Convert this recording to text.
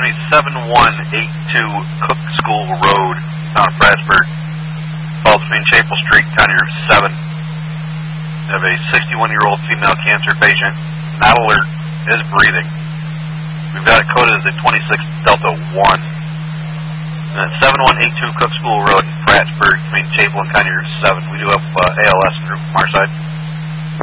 me 7182 Cook School Road, town of Prattsburg. Falls between Chapel Street and County Route 7. We have a 61-year-old female cancer patient, not alert, is breathing. We've got it coded as a 26 Delta 1. 7182 Cook School Road in Prattsburg between Chapel and County Route 7. We do have ALS group from our side.